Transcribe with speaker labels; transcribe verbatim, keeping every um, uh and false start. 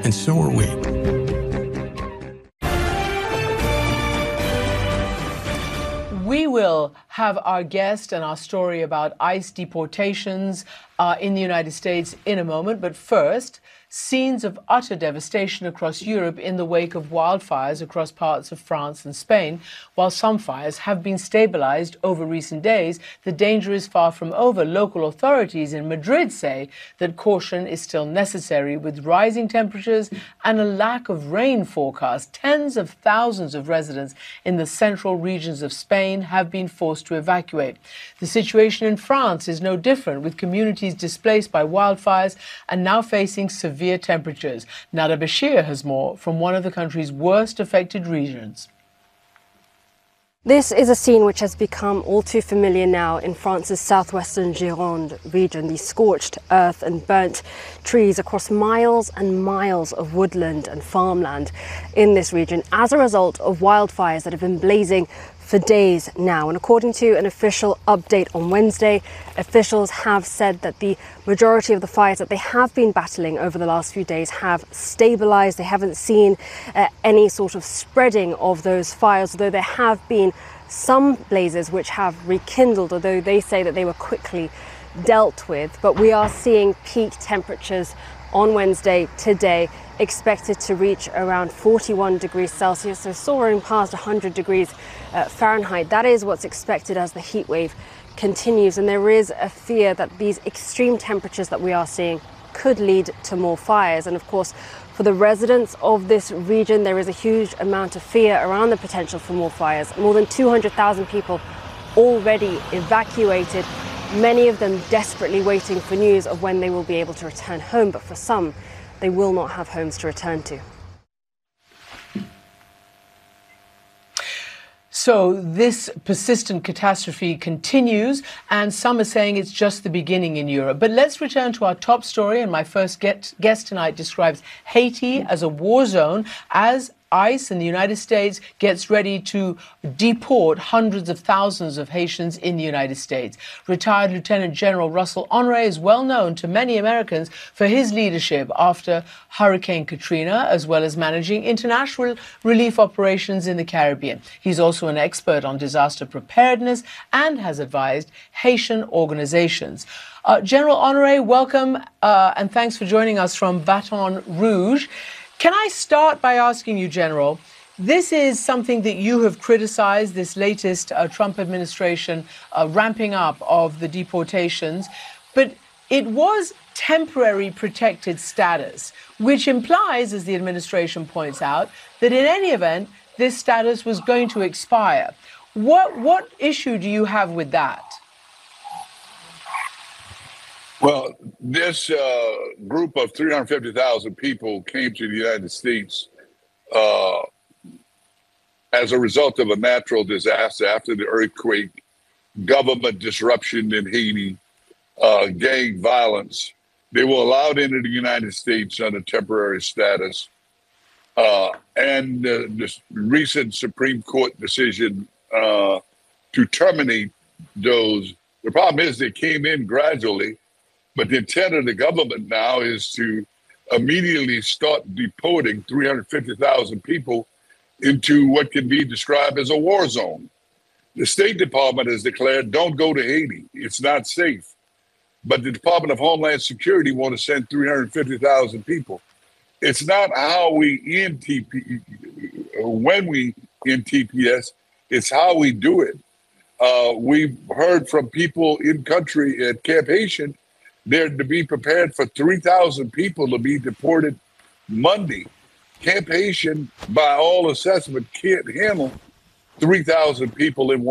Speaker 1: and so are we.
Speaker 2: We will have our guest and our story about ICE deportations uh, in the United States in a moment. But first, scenes of utter devastation across Europe in the wake of wildfires across parts of France and Spain. While some fires have been stabilized over recent days, the danger is far from over. Local authorities in Madrid say that caution is still necessary with rising temperatures and a lack of rain forecast. Tens of thousands of residents in the central regions of Spain have been forced to evacuate. The situation in France is no different, with communities displaced by wildfires and now facing severe severe temperatures. Nada Bashir has more from one of the country's worst affected regions.
Speaker 3: This is a scene which has become all too familiar now in France's southwestern Gironde region. The scorched earth and burnt trees across miles and miles of woodland and farmland in this region as a result of wildfires that have been blazing for days now. And according to an official update on Wednesday, officials have said that the majority of the fires that they have been battling over the last few days have stabilized. They haven't seen uh, any sort of spreading of those fires, although there have been some blazes which have rekindled, although they say that they were quickly dealt with. But we are seeing peak temperatures on Wednesday today, expected to reach around forty-one degrees Celsius, so soaring past one hundred degrees uh, Fahrenheit. That is what's expected as the heat wave continues, and there is a fear that these extreme temperatures that we are seeing could lead to more fires. And of course, for the residents of this region, there is a huge amount of fear around the potential for more fires. More than two hundred thousand people already evacuated, many of them desperately waiting for news of when they will be able to return home, but for some, they will not have homes to return to.
Speaker 2: So this persistent catastrophe continues, and some are saying it's just the beginning in Europe. But let's return to our top story, and my first get, guest tonight describes Haiti as a war zone as ICE in the United States gets ready to deport hundreds of thousands of Haitians in the United States. Retired Lieutenant General Russell Honore is well known to many Americans for his leadership after Hurricane Katrina, as well as managing international relief operations in the Caribbean. He's also an expert on disaster preparedness and has advised Haitian organizations. Uh, General Honore, welcome, uh, and thanks for joining us from Baton Rouge. Can I start by asking you, General, this is something that you have criticized, this latest uh, Trump administration uh, ramping up of the deportations, but it was temporary protected status, which implies, as the administration points out, that in any event, this status was going to expire. What, what issue do you have with that?
Speaker 4: Well, this uh, group of three hundred fifty thousand people came to the United States uh, as a result of a natural disaster after the earthquake, government disruption in Haiti, uh, gang violence. They were allowed into the United States under temporary status. Uh, and uh, this recent Supreme Court decision uh, to terminate those. The problem is they came in gradually. But the intent of the government now is to immediately start deporting three hundred fifty thousand people into what can be described as a war zone. The State Department has declared, don't go to Haiti. It's not safe. But the Department of Homeland Security want to send three hundred fifty thousand people. It's not how we end T P, when we end T P S, it's how we do it. Uh, we've heard from people in country at Camp Haitian, they're to be prepared for three thousand people to be deported Monday. Camp Haitian, by all assessment, can't handle three thousand people in one.